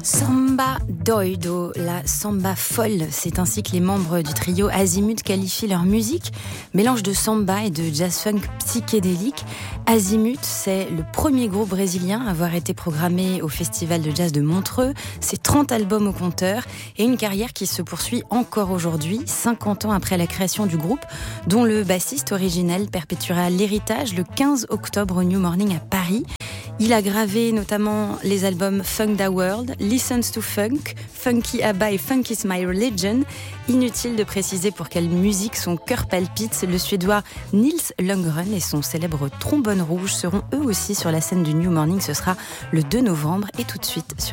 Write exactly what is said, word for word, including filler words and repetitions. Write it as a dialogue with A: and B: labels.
A: Samba doido, la samba folle, c'est ainsi que les membres du trio Azimut qualifient leur musique, mélange de samba et de jazz-funk psychédélique. Azimut, c'est le premier groupe brésilien à avoir été programmé au Festival de jazz de Montreux, c'est trente albums au compteur et une carrière qui se poursuit encore aujourd'hui, cinquante ans après la création du groupe, dont le bassiste originel perpétuera l'héritage le quinze octobre au New Morning à Paris. Il a gravé notamment les albums Funk Da World, Listens to Funk, Funky Abba et Funk is My Religion. Inutile de préciser pour quelle musique son cœur palpite, le Suédois Nils Lundgren et son célèbre trombone rouge seront eux aussi sur la scène du New Morning. Ce sera le deux novembre et tout de suite sur